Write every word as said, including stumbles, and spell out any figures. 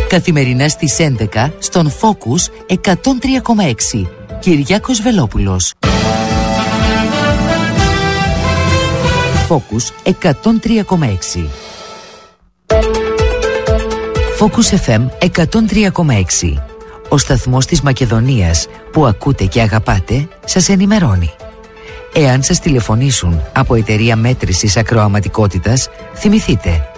Καθημερινά στις έντεκα στον Focus εκατόν τρία κόμμα έξι. Κυριάκος Βελόπουλος. Focus εκατόν τρία κόμμα έξι. Focus εφ εμ εκατόν τρία κόμμα έξι. Ο σταθμός της Μακεδονίας που ακούτε και αγαπάτε σας ενημερώνει. Εάν σας τηλεφωνήσουν από εταιρεία μέτρησης ακροαματικότητας, θυμηθείτε